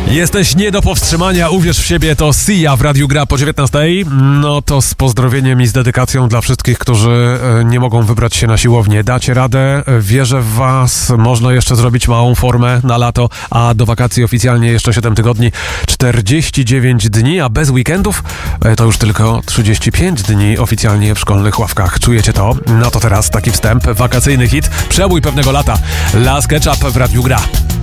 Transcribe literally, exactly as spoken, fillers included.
Jesteś nie do powstrzymania, uwierz w siebie, to Sia w Radiu Gra po dziewiętnastej. No to z pozdrowieniem i z dedykacją dla wszystkich, którzy nie mogą wybrać się na siłownię. Dacie radę, wierzę w was, można jeszcze zrobić małą formę na lato, a do wakacji oficjalnie jeszcze siedem tygodni, czterdzieści dziewięć dni, a bez weekendów to już tylko trzydzieści pięć dni oficjalnie w szkolnych ławkach. Czujecie to? No to teraz taki wstęp, wakacyjny hit, przebój pewnego lata. Last Ketchup w Radiu Gra.